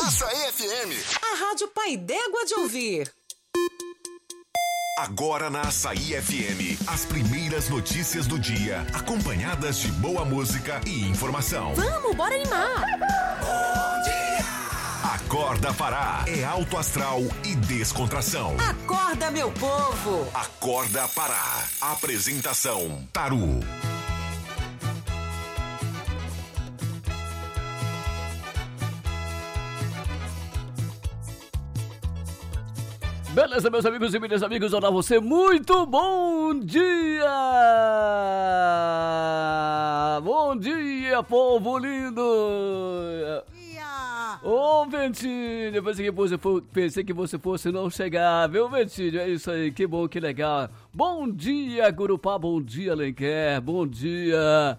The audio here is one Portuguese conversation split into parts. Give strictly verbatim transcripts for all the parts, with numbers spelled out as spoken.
Açaí F M. A Rádio Pai d'Égua de ouvir. Agora na Açaí F M, as primeiras notícias do dia, acompanhadas de boa música e informação. Vamos, bora animar! Bom dia! Acorda Pará, é alto astral e descontração. Acorda, meu povo! Acorda Pará, apresentação Taru. Beleza, meus amigos e minhas amigas, olá você, muito bom dia! Bom dia, povo lindo! Dia! Ô, Ventinho, pensei que você for, pensei que você fosse não chegar, viu, Ventinho? É isso aí, que bom, que legal. Bom dia, Gurupá, bom dia, Alenquer, bom dia,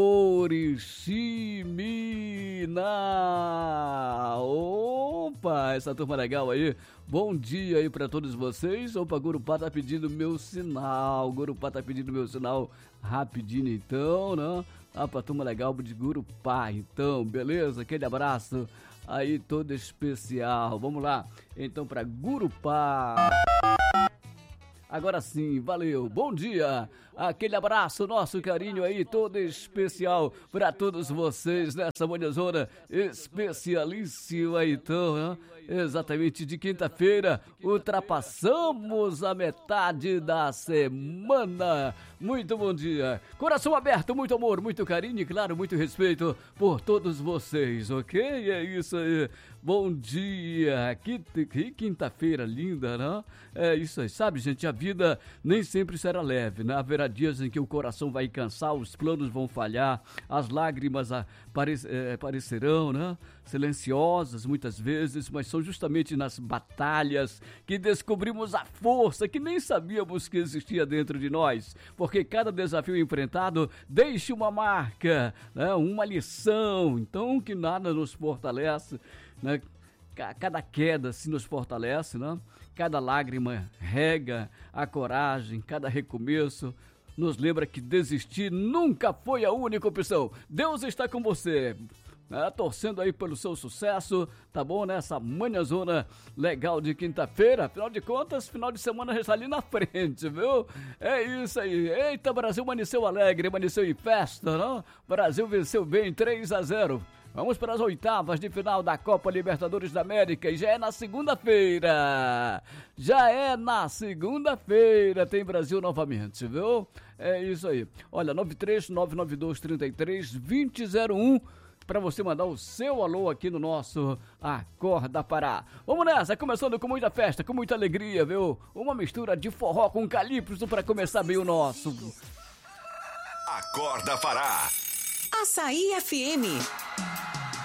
Oriximina! Opa, essa turma legal aí. Bom dia aí pra todos vocês. Opa, Gurupá tá pedindo meu sinal. Gurupá tá pedindo meu sinal rapidinho então, né? Ah, pra turma legal de Gurupá, então, beleza? Aquele abraço aí todo especial. Vamos lá, então, pra Gurupá. Agora sim, valeu, bom dia, aquele abraço, nosso carinho aí todo especial para todos vocês nessa manhãzona especialíssima então, né? Exatamente de quinta-feira, ultrapassamos a metade da semana. Muito bom dia, coração aberto, muito amor, muito carinho e claro, muito respeito por todos vocês, ok? É isso aí, bom dia, que, que quinta-feira linda, né? É isso aí, sabe gente, a vida nem sempre será leve, né? Haverá dias em que o coração vai cansar, os planos vão falhar, as lágrimas apare é, aparecerão, né? Silenciosas muitas vezes, mas são justamente nas batalhas que descobrimos a força que nem sabíamos que existia dentro de nós, porque cada desafio enfrentado deixa uma marca, né? Uma lição, então que nada nos fortalece, né? Cada queda se nos fortalece, né? Cada lágrima rega a coragem, cada recomeço nos lembra que desistir nunca foi a única opção. Deus está com você, né? Torcendo aí pelo seu sucesso, tá bom? Nessa manhãzona legal de quinta-feira, afinal de contas, final de semana já está ali na frente, viu? É isso aí. Eita, Brasil amanheceu alegre, amanheceu em festa, não? Brasil venceu bem três a zero. Vamos para as oitavas de final da Copa Libertadores da América e já é na segunda-feira. Já é na segunda-feira, tem Brasil novamente, viu? É isso aí. Olha, nove três nove nove dois três três dois zero zero um para você mandar o seu alô aqui no nosso Acorda Pará. Vamos nessa, começando com muita festa, com muita alegria, viu? Uma mistura de forró com calypso para começar bem o nosso Acorda Pará. Açaí F M.